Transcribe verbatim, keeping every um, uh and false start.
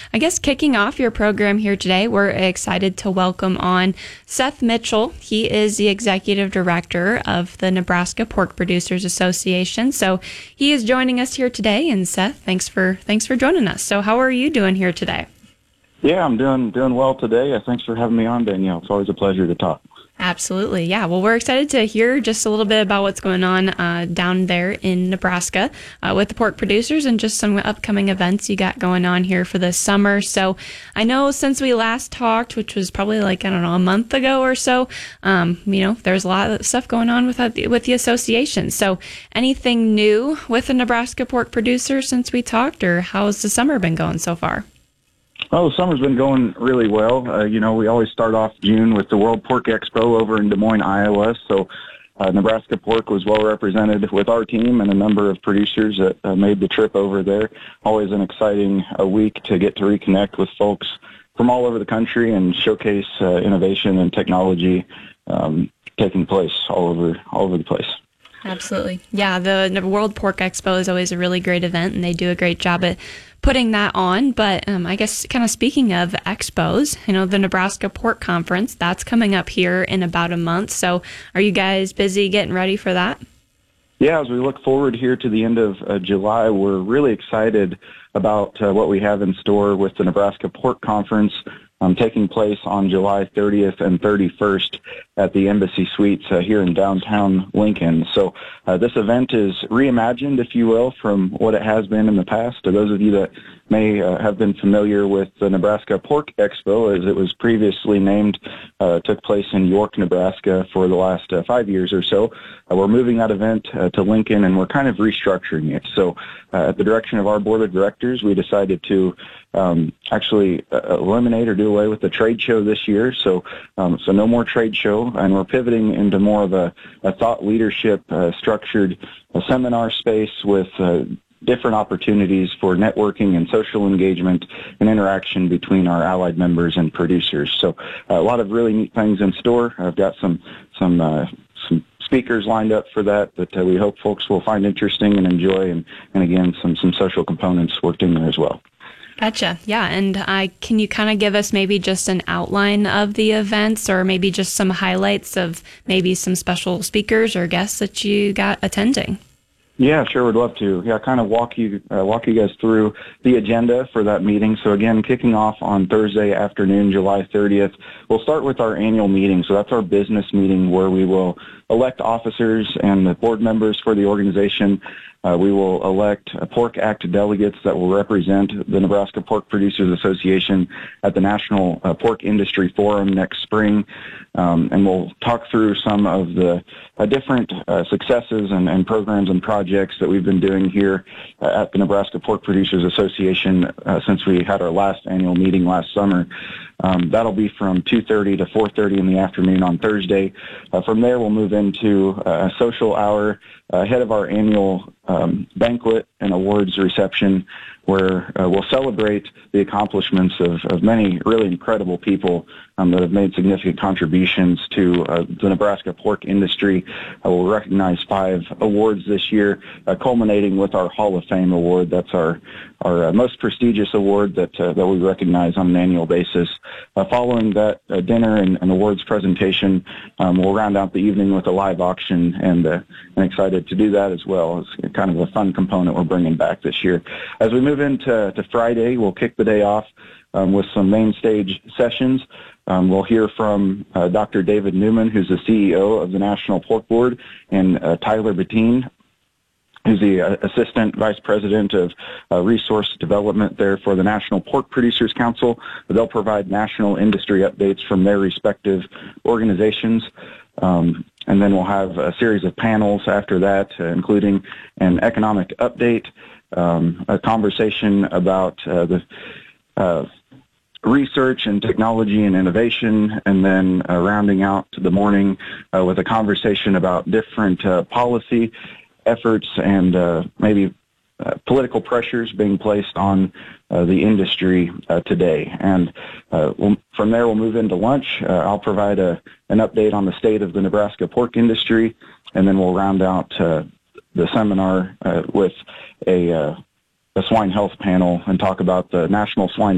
I guess kicking off your program here today, we're excited to welcome on Seth Mitchell. He is the Executive Director of the Nebraska Pork Producers Association. So he is joining us here today. And Seth, thanks for thanks for joining us. So how are you doing here today? Yeah, I'm doing doing well today. Uh, thanks for having me on, Danielle. It's always a pleasure to talk. Absolutely. Yeah. Well, we're excited to hear just a little bit about what's going on uh, down there in Nebraska uh, with the pork producers and just some upcoming events you got going on here for this summer. So I know since we last talked, which was probably like, I don't know, a month ago or so, um, you know, there's a lot of stuff going on with, with the association. So anything new with the Nebraska pork producers since we talked, or how's the summer been going so far? Oh, the summer's been going really well. Uh, you know, we always start off June with the World Pork Expo over in Des Moines, Iowa. So uh, Nebraska Pork was well represented with our team and a number of producers that uh, made the trip over there. Always an exciting uh, week to get to reconnect with folks from all over the country and showcase uh, innovation and technology um, taking place all over all over the place. Absolutely. Yeah, the World Pork Expo is always a really great event, and they do a great job at putting that on. But um, I guess kind of speaking of expos, you know, the Nebraska Pork Conference, that's coming up here in about a month. So are you guys busy getting ready for that? Yeah, as we look forward here to the end of uh, July, we're really excited about uh, what we have in store with the Nebraska Pork Conference um, taking place on July thirtieth and thirty-first at the Embassy Suites uh, here in downtown Lincoln. So uh, this event is reimagined, if you will, from what it has been in the past. To those of you that may uh, have been familiar with the Nebraska Pork Expo, as it was previously named, uh, took place in York, Nebraska for the last uh, five years or so. Uh, we're moving that event uh, to Lincoln, and we're kind of restructuring it. So uh, at the direction of our board of directors, we decided to um, actually uh, eliminate or do away with the trade show this year. So um, so no more trade show, and we're pivoting into more of a, a thought leadership uh, structured uh, seminar space with uh, different opportunities for networking and social engagement and interaction between our allied members and producers. So uh, a lot of really neat things in store. I've got some some uh, some speakers lined up for that that uh, we hope folks will find interesting and enjoy, and, and again, some, some social components worked in there as well. Gotcha. Yeah. And I can you kind of give us maybe just an outline of the events, or maybe just some highlights of maybe some special speakers or guests that you got attending? Yeah, sure, would love to. Yeah, kind of walk you uh, walk you guys through the agenda for that meeting. So again, kicking off on Thursday afternoon, July thirtieth, we'll start with our annual meeting. So that's our business meeting where we will elect officers and the board members for the organization. Uh, we will elect uh, Pork Act delegates that will represent the Nebraska Pork Producers Association at the National uh, Pork Industry Forum next spring. Um, and we'll talk through some of the uh, different uh, successes and, and programs and projects that we've been doing here uh, at the Nebraska Pork Producers Association uh, since we had our last annual meeting last summer. Um, that'll be from two thirty to four thirty in the afternoon on Thursday. Uh, from there, we'll move into a social hour uh, ahead of our annual um, banquet and awards reception, where uh, we'll celebrate the accomplishments of, of many really incredible people um, that have made significant contributions to uh, the Nebraska pork industry. Uh, we'll recognize five awards this year, uh, culminating with our Hall of Fame award. That's our our uh, most prestigious award that uh, that we recognize on an annual basis. Uh, following that uh, dinner and, and awards presentation, um, we'll round out the evening with a live auction, and uh, I'm excited to do that as well. It's kind of a fun component we're bringing back this year. As we move into to Friday, we'll kick the day off um, with some main stage sessions. Um, we'll hear from uh, Doctor David Newman, who's the C E O of the National Pork Board, and uh, Tyler Bettine, who's the uh, Assistant Vice President of uh, Resource Development there for the National Pork Producers Council. They'll provide national industry updates from their respective organizations. Um, and then we'll have a series of panels after that, uh, including an economic update, um, a conversation about uh, the uh, research and technology and innovation, and then uh, rounding out the morning uh, with a conversation about different uh, policy efforts and uh, maybe uh, political pressures being placed on uh, the industry uh, today. And uh, we'll, from there, we'll move into lunch. Uh, I'll provide a, an update on the state of the Nebraska pork industry, and then we'll round out uh, the seminar uh, with a, uh, a swine health panel and talk about the National Swine